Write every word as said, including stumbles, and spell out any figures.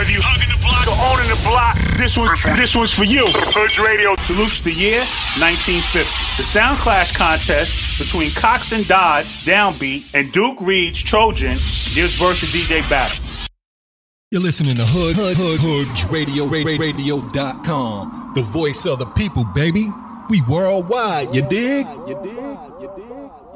Whether you hugging the block or owning the block, this one, this one's for you. Hood Radio salutes the year nineteen fifty. The Sound Clash contest between Cox and Dodds, Downbeat, and Duke Reed's Trojan gives verse a D J battle. You're listening to Hood, Hood, Hood, Hood Radio, Radio dot com. The voice of the people, baby. We worldwide, you dig? You dig? You dig?